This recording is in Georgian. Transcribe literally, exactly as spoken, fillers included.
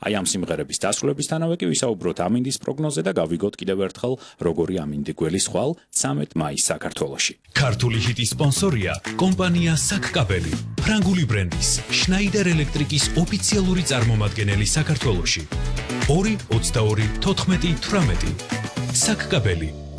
აი ამ სიმღერების დასრულებისთანავე კი ვისაუბროთ ამინდის პროგნოზზე და გავიგოთ კიდევ ერთხელ როგორი ამინდი გველისხვალ ცამეტ მაისს საქართველოში. ქართული ჰიტის სპონსორია კომპანია საკკაბელი, ფრანგული ბრენდის შნაიდერ ელექტრიკის ოფიციალური წარმომადგენელი საქართველოში. ორი ოცდაორი თოთხმეტი თვრამეტი. საკკაბელი